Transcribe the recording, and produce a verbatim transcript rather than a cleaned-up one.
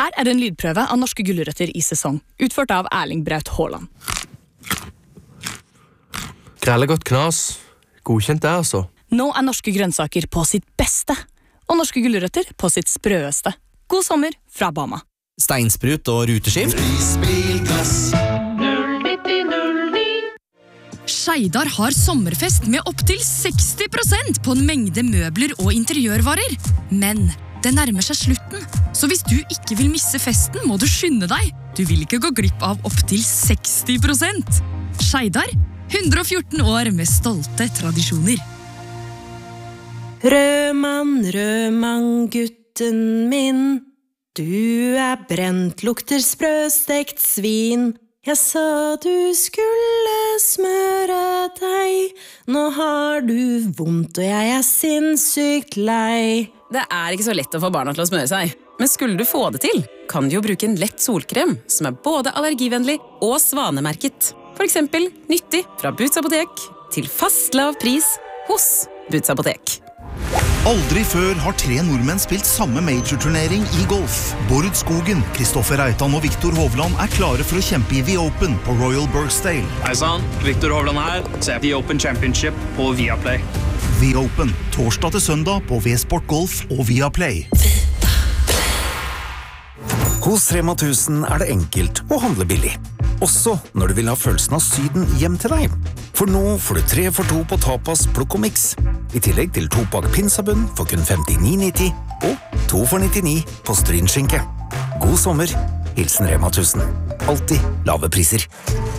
Her er en lydprøve av norske gulrøtter i sesong, utført av Erling Braut Haaland. Grelle godt knas. Godkjent det, altså. Nå er norske grønnsaker på sitt beste, og norske gulrøtter på sitt sprøeste. God sommer fra Bama. Steinsprut og ruteskift. Skeidar har sommerfest med opp til seksti prosent på en mengde møbler og interiørvarer. Men det nærmer seg slutten, så hvis du ikke vil misse festen, må du skynde deg. Du vil ikke gå glipp av opp til seksti prosent. Skeidar, hundre og fjorten år med stolte tradisjoner. Rødmann, rødmann, gutten min, du er brent, lukter sprøstekt svin. Jeg sa du skulle smøre deg, nå har du vondt og jeg er sinnssykt lei. Det er ikke så lett å få barna til å smøre seg, men skulle du få det til, kan du jo bruke en lett solkrem som er både allergivennlig og svanemerket. For eksempel nyttig fra Boots Apotek til fast lav pris hos Boots Apotek. Aldri før har tre nordmenn spilt samme major-turnering i golf. Bård Skogen, Kristoffer Reitan og Viktor Hovland er klare for å kjempe i The Open på Royal Birkdale. Hei sann, Viktor Hovland her, ser The Open Championship på Viaplay. The Open, torsdag til søndag på V-Sport Golf og Viaplay. Hos Rema tusen er det enkelt å handle billig. Også når du vil ha følelsen av Syden hjem til deg. For nå får du tre for to på tapas, plukk og mix. I tillegg til to pak pinsabunn for kun femtini nitti og to for nittini på strynskinke. God sommer, hilsen Rema tusen. Alltid lave priser.